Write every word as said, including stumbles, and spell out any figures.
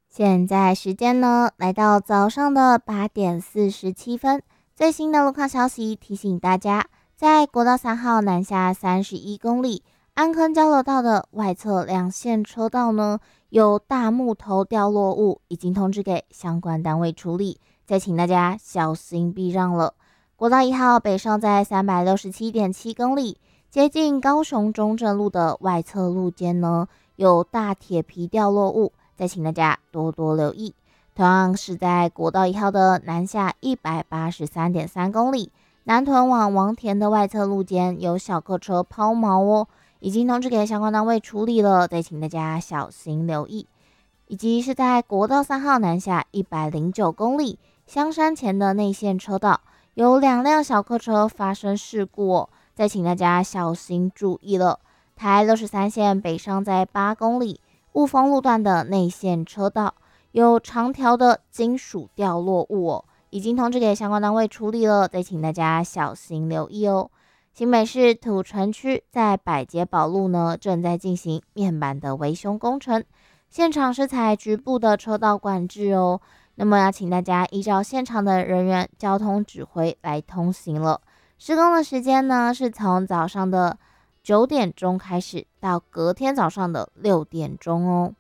现在时间呢，来到早上的八点四十七分。最新的路况消息提醒大家，在国道三号南下三十一公里安坑交流道的外侧两线车道呢，有大木头掉落物，已经通知给相关单位处理，再请大家小心避让了。国道一号北上在三百六十七点七公里，接近高雄中正路的外侧路肩呢，有大铁皮掉落物。再请大家多多留意。同样是在国道一号的南下一百八十三点三公里，南屯往王田的外侧路肩有小客车抛锚哦，已经通知给相关单位处理了，再请大家小心留意。以及是在国道三号南下一百零九公里，香山前的内线车道有两辆小客车发生事故哦，再请大家小心注意了。台六十三线北上在八公里。雾峰路段的内线车道有长条的金属掉落物哦，已经通知给相关单位处理了，再请大家小心留意哦。新北市土城区在百捷宝路呢，正在进行面板的维修工程，现场是采局部的车道管制哦。那么要请大家依照现场的人员交通指挥来通行了。施工的时间呢，是从早上的九点钟开始到隔天早上的六点钟哦。